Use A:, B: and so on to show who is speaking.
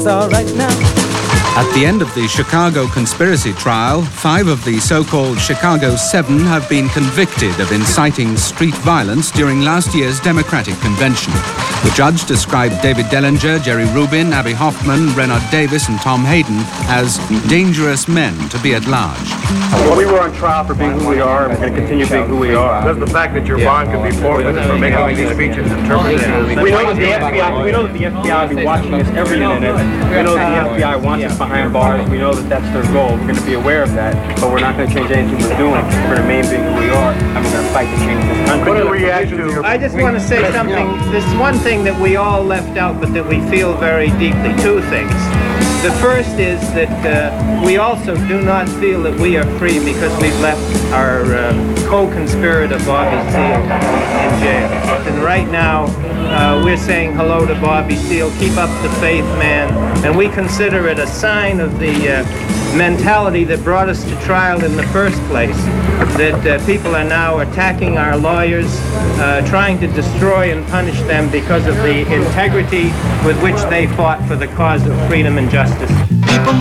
A: all right now.
B: At the end of the Chicago conspiracy trial, 5 of the so-called Chicago 7 have been convicted of inciting street violence during last year's Democratic convention. The judge described David Dellinger, Jerry Rubin, Abby Hoffman, Renard Davis and Tom Hayden as dangerous men to be at large.
C: Well, we were on trial for being who we are, and we're going to continue being who we are.
D: Does the fact that your bond could be forfeited for making these speeches interpreted as...
C: We know that the FBI will be watching this every minute. We know that the FBI wants us behind bars. We know that that's their goal. We're going to be aware of that, but we're not going to change anything we're doing. We're going to remain being who we are, and we're going to fight to change this country.
D: What do you react to?
E: I just want to say something. There's one thing that we all left out, but that we feel very deeply. 2 things. The first is that we also do not feel that we are free because we've left our co-conspirator Bobby Seale in jail. And right now, we're saying hello to Bobby Seale. Keep up the faith, man. And we consider it a sign of the mentality that brought us to trial in the first place, that people are now attacking our lawyers, trying to destroy and punish them because of the integrity with which they fought for the cause of freedom and justice.